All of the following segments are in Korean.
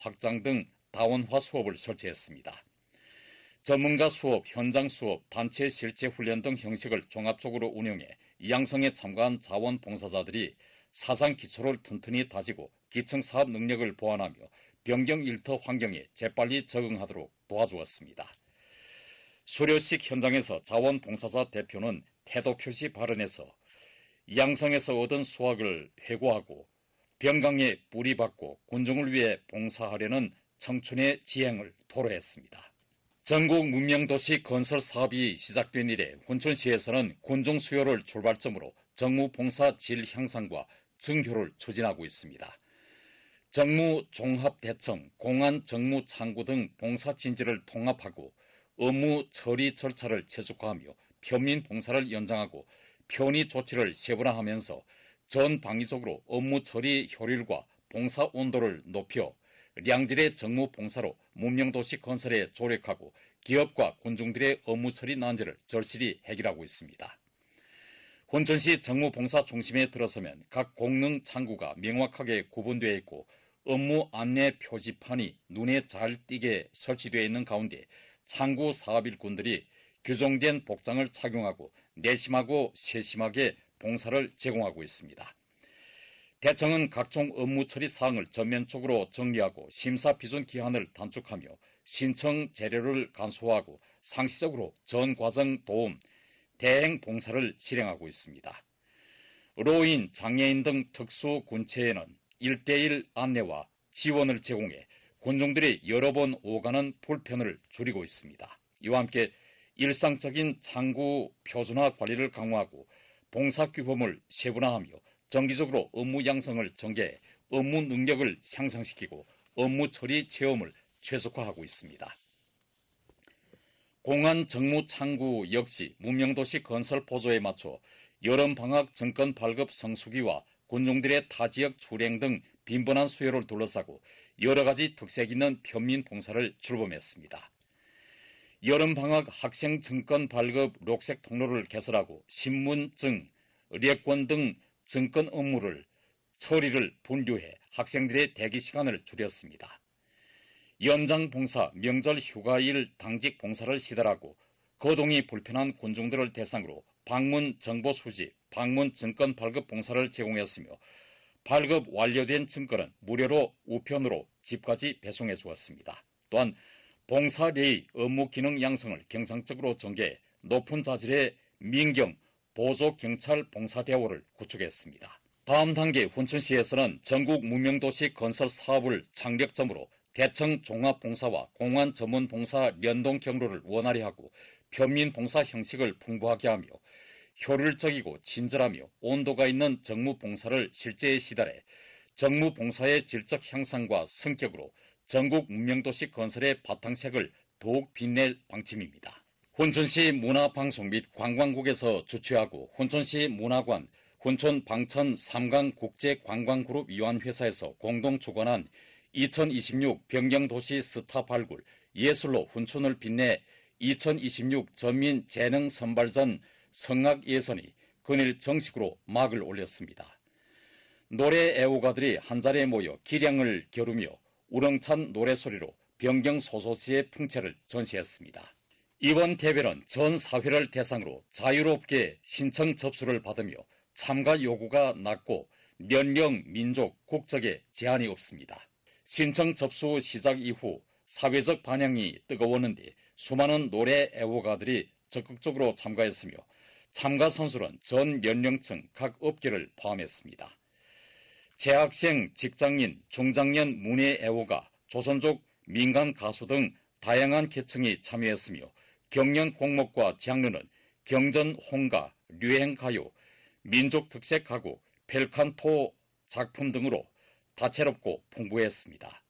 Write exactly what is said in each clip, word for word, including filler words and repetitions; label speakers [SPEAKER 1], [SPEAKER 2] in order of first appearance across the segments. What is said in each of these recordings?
[SPEAKER 1] 확장 등 다원화 수업을 설치했습니다. 전문가 수업, 현장 수업, 단체 실제 훈련 등 형식을 종합적으로 운영해 양성에 참가한 자원봉사자들이 사상 기초를 튼튼히 다지고 기청 사업 능력을 보완하며 변경 일터 환경에 재빨리 적응하도록 도와주었습니다. 수료식 현장에서 자원봉사자 대표는 태도 표시 발언에서 양성에서 얻은 수확을 회고하고 병강에 뿌리박고 군중을 위해 봉사하려는 청춘의 지향을 토로했습니다. 전국 문명도시 건설 사업이 시작된 이래 훈천시에서는 군중 수요를 출발점으로 정무 봉사 질 향상과 증효를 추진하고 있습니다. 정무 종합대청, 공안 정무 창구 등 봉사 진지를 통합하고 업무 처리 절차를 최적화하며 편민 봉사를 연장하고 편의 조치를 세분화하면서 전방위적으로 업무 처리 효율과 봉사 온도를 높여 량질의 정무 봉사로 문명도시 건설에 조력하고 기업과 군중들의 업무 처리 난제를 절실히 해결하고 있습니다. 훈천시 정무봉사 중심에 들어서면 각 공능 창구가 명확하게 구분되어 있고 업무 안내 표지판이 눈에 잘 띄게 설치되어 있는 가운데 창구 사업일꾼들이 규정된 복장을 착용하고 내심하고 세심하게 봉사를 제공하고 있습니다. 대청은 각종 업무 처리 사항을 전면적으로 정리하고 심사 비준 기한을 단축하며 신청 재료를 간소화하고 상시적으로 전 과정 도움, 대행 봉사를 실행하고 있습니다. 노인, 장애인 등 특수 군체에는 일대일 안내와 지원을 제공해 군중들이 여러 번 오가는 불편을 줄이고 있습니다. 이와 함께 일상적인 창구 표준화 관리를 강화하고 봉사규범을 세분화하며 정기적으로 업무 양성을 전개해 업무 능력을 향상시키고 업무 처리 체험을 최적화하고 있습니다. 공안 정무 창구 역시 문명도시 건설 보조에 맞춰 여름방학 정권 발급 성수기와 군중들의 타지역 출행 등 빈번한 수요를 둘러싸고 여러 가지 특색 있는 편민 봉사를 출범했습니다. 여름방학 학생 증권 발급 녹색 통로를 개설하고 신분증, 의뢰권 등 증권 업무를 처리를 분류해 학생들의 대기 시간을 줄였습니다. 연장 봉사, 명절 휴가일 당직 봉사를 시달하고 거동이 불편한 군중들을 대상으로 방문 정보 수집, 방문 증권 발급 봉사를 제공했으며 발급 완료된 증권은 무료로 우편으로 집까지 배송해 주었습니다. 또한 봉사례의 업무 기능 양성을 경상적으로 전개해 높은 자질의 민경, 보조경찰 봉사대오를 구축했습니다. 다음 단계 훈천시에서는 전국 문명도시 건설 사업을 창력점으로 대청 종합봉사와 공안 전문봉사 연동 경로를 원활히 하고 편민봉사 형식을 풍부하게 하며 효율적이고 친절하며 온도가 있는 정무봉사를 실제에 시달해 정무봉사의 질적 향상과 성격으로 전국 문명도시 건설의 바탕색을 더욱 빛낼 방침입니다. 훈천시 문화방송 및 관광국에서 주최하고 훈천시 문화관, 훈천방천 삼강국제관광그룹 유한회사에서 공동 주관한 이천이십육 변경도시 스타 발굴 예술로 훈천을 빛내 이천이십육 전민 재능 선발전 성악 예선이 근일 정식으로 막을 올렸습니다. 노래 애호가들이 한자리에 모여 기량을 겨루며 우렁찬 노래소리로 변경 소소시의 풍채를 전시했습니다. 이번 대회는 전 사회를 대상으로 자유롭게 신청 접수를 받으며 참가 요구가 낮고 연령, 민족, 국적에 제한이 없습니다. 신청 접수 시작 이후 사회적 반향이 뜨거웠는데 수많은 노래 애호가들이 적극적으로 참가했으며 참가 선수는 전 연령층 각 업계를 포함했습니다. 재학생, 직장인, 중장년 문예 애호가, 조선족 민간 가수 등 다양한 계층이 참여했으며 경연 공목과 장르는 경전 홍가, 류행가요, 민족 특색 가구, 펠칸토 작품 등으로 다채롭고 풍부했습니다.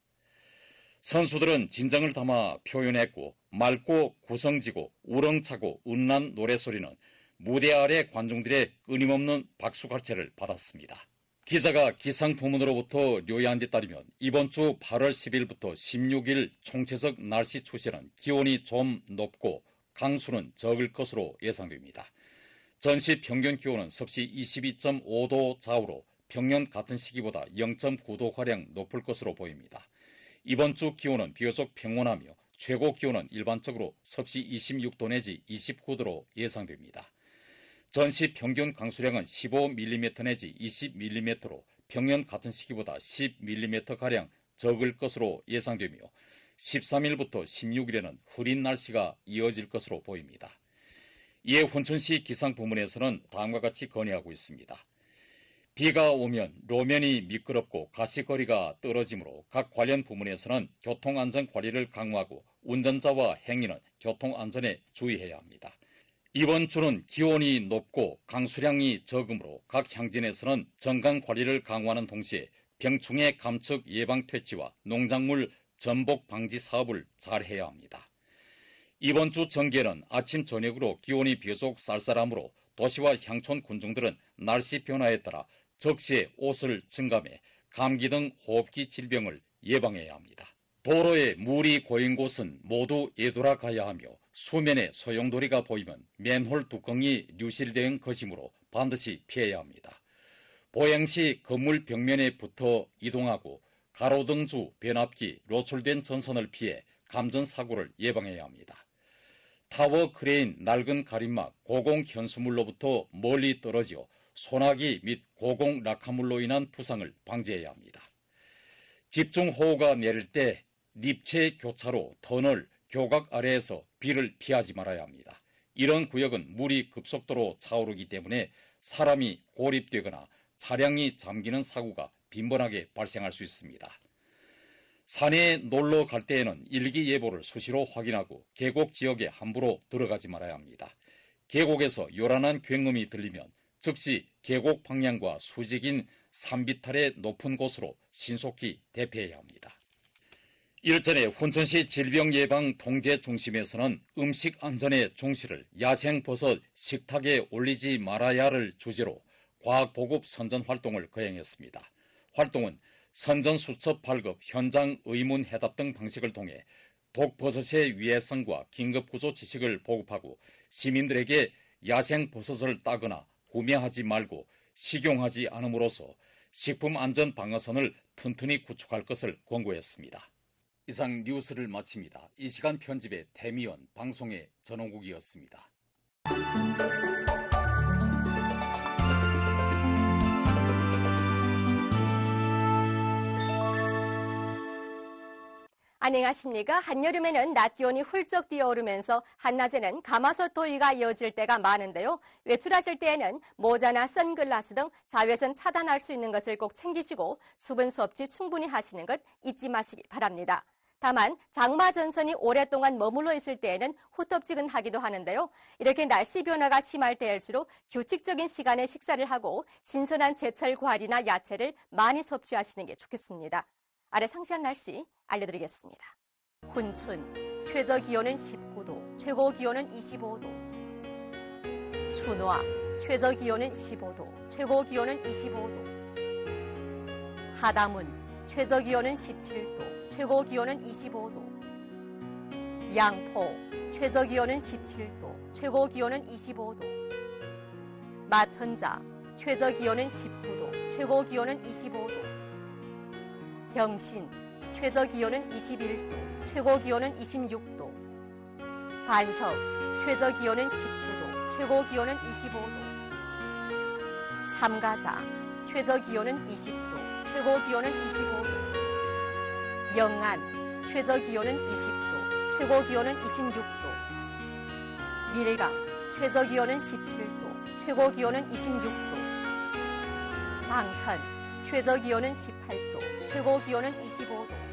[SPEAKER 1] 선수들은 진정을 담아 표현했고 맑고 구성지고 우렁차고 은난 노래소리는 무대 아래 관중들의 끊임없는 박수갈채를 받았습니다. 기자가 기상부문으로부터 요약한 데 따르면 이번 주 팔월 십일부터 십육일 총체적 날씨 추세는 기온이 좀 높고 강수는 적을 것으로 예상됩니다. 전시 평균 기온은 섭씨 이십이 점 오도 좌우로 평년 같은 시기보다 영 점 구도가량 높을 것으로 보입니다. 이번 주 기온은 비교적 평온하며 최고 기온은 일반적으로 섭씨 이십육 도 내지 이십구 도로 예상됩니다. 전시 평균 강수량은 십오 밀리미터 내지 이십 밀리미터로 평년 같은 시기보다 십 밀리미터가량 적을 것으로 예상되며 십삼 일부터 십육 일에는 흐린 날씨가 이어질 것으로 보입니다. 이에 훈천시 기상부문에서는 다음과 같이 건의하고 있습니다. 비가 오면路面이 미끄럽고 가시거리가 떨어지므로 각 관련 부문에서는 교통안전관리를 강화하고 운전자와 행인은 교통안전에 주의해야 합니다. 이번 주는 기온이 높고 강수량이 적으므로 각 향진에서는 정강관리를 강화하는 동시에 병충해 감축 예방 퇴치와 농작물 전복 방지 사업을 잘 해야 합니다. 이번 주 정계는 아침 저녁으로 기온이 비교적 쌀쌀하므로 도시와 향촌 군중들은 날씨 변화에 따라 적시에 옷을 증감해 감기 등 호흡기 질병을 예방해야 합니다. 도로에 물이 고인 곳은 모두 예돌아 가야 하며 수면에 소용돌이가 보이면 맨홀 뚜껑이 누실된 것이므로 반드시 피해야 합니다. 보행 시 건물 벽면에 붙어 이동하고 가로등주, 변압기, 노출된 전선을 피해 감전사고를 예방해야 합니다. 타워 크레인, 낡은 가림막, 고공 현수물로부터 멀리 떨어져 소나기 및 고공 낙하물로 인한 부상을 방지해야 합니다. 집중호우가 내릴 때 립체 교차로, 터널, 교각 아래에서 비를 피하지 말아야 합니다. 이런 구역은 물이 급속도로 차오르기 때문에 사람이 고립되거나 차량이 잠기는 사고가 빈번하게 발생할 수 있습니다. 산에 놀러 갈 때에는 일기예보를 수시로 확인하고 계곡 지역에 함부로 들어가지 말아야 합니다. 계곡에서 요란한 굉음이 들리면 즉시 계곡 방향과 수직인 산비탈의 높은 곳으로 신속히 대피해야 합니다. 일전에 훈천시 질병예방통제중심에서는 음식 안전의 중시를 야생버섯 식탁에 올리지 말아야를 주제로 과학보급 선전 활동을 거행했습니다. 활동은 선전수첩 발급, 현장 의문 해답 등 방식을 통해 독버섯의 위해성과 긴급구조 지식을 보급하고 시민들에게 야생버섯을 따거나 구매하지 말고 식용하지 않음으로써 식품안전방어선을 튼튼히 구축할 것을 권고했습니다. 이상 뉴스를 마칩니다. 이 시간 편집의 태미연, 방송의 전원국이었습니다.
[SPEAKER 2] 안녕하십니까. 한여름에는 낮 기온이 훌쩍 뛰어오르면서 한낮에는 가마솥 더위가 이어질 때가 많은데요. 외출하실 때에는 모자나 선글라스 등 자외선 차단할 수 있는 것을 꼭 챙기시고 수분 섭취 충분히 하시는 것 잊지 마시기 바랍니다. 다만 장마 전선이 오랫동안 머물러 있을 때에는 후텁지근하기도 하는데요. 이렇게 날씨 변화가 심할 때일수록 규칙적인 시간에 식사를 하고 신선한 제철 과일이나 야채를 많이 섭취하시는 게 좋겠습니다. 아래 상세한 날씨 알려드리겠습니다. 훈춘, 최저 기온은 십구 도, 최고 기온은 이십오 도. 춘화, 최저 기온은 십오 도, 최고 기온은 이십오 도. 하다문, 최저 기온은 십칠 도, 최고 기온은 이십오 도. 양포, 최저 기온은 십칠 도, 최고 기온은 이십오 도. 마천자, 최저 기온은 십구 도, 최고 기온은 이십오 도. 병신, 최저 기온은 이십일 도, 최고 기온은 이십육 도. 반석, 최저 기온은 십구 도, 최고 기온은 이십오 도. 삼가자, 최저 기온은 이십 도, 최고 기온은 이십오 도. 영안, 최저 기온은 이십 도, 최고 기온은 이십육 도. 밀강, 최저 기온은 십칠 도, 최고 기온은 이십육 도. 방천, 최저 기온은 십팔 도, 최고 기온은 이십오 도.